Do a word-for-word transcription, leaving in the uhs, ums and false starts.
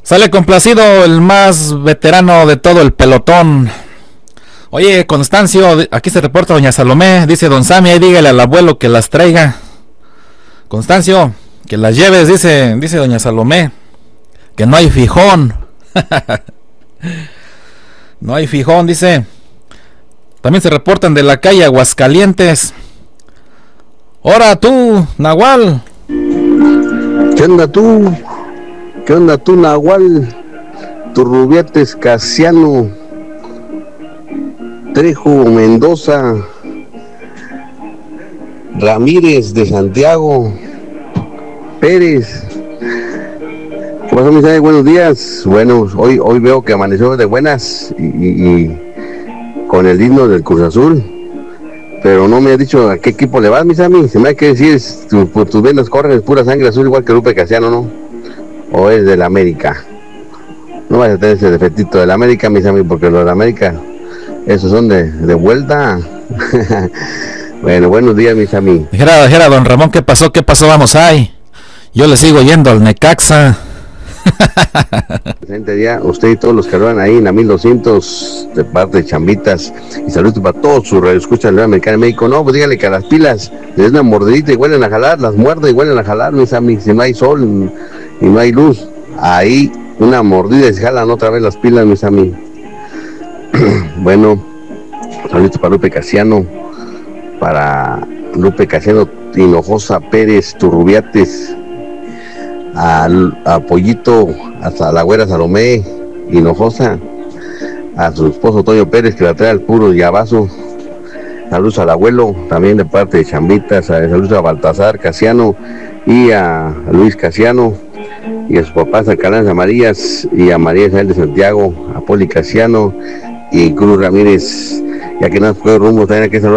Sale complacido el más veterano de todo el pelotón. Oye, Constancio, aquí se reporta doña Salomé. Dice don Sammy, ahí dígale al abuelo que las traiga. Constancio, que las lleves, dice, dice doña Salomé. Que no hay fijón. No hay fijón, dice. También se reportan de la calle Aguascalientes. Ahora tú, Nahual. ¿Qué onda tú? ¿Qué onda tú, Nahual? Turrubiates, Casiano, Trejo, Mendoza, Ramírez de Santiago, Pérez. ¿Qué pasó, mis amigos? Buenos días. Bueno, hoy, hoy veo que amaneció de buenas y, y, y con el himno del Cruz Azul. Pero no me ha dicho a qué equipo le vas, mis amigos. Se me hay que decir, tu, por tus venas corren es pura sangre azul, igual que Lupe Casiano, ¿no? O es del América. No vas a tener ese defectito del América, mis amigos, porque los del América, esos son de, de vuelta. Bueno, buenos días, mis amigos. Dijera, dijera don Ramón, ¿qué pasó? ¿Qué pasó? Vamos, ay. Yo le sigo yendo al Necaxa. Presente día, usted y todos los que van ahí en la mil doscientos de parte de Chambitas, y saludos para todos sus radioescuchas de la Americana de México. No, pues dígale que a las pilas les den una mordidita y huelen a jalar, las muerde y huelen a jalar, mis amigos. Si no hay sol y no hay luz, ahí una mordida y se jalan otra vez las pilas, mis amigos. Bueno, saludos para Lupe Casiano, para Lupe Casiano, Hinojosa, Pérez, Turrubiates, a, a Pollito, hasta la güera Salomé, Hinojosa, a su esposo Toño Pérez, que la trae al puro llavazo. Saludos al abuelo, también de parte de Chambitas. Saludos a Baltasar Casiano y a Luis Casiano y a sus papás Alcalá Amarillas y a María Isabel de Santiago, a Poli Casiano y Cruz Ramírez. Ya que no fue rumbo, también hay que saludar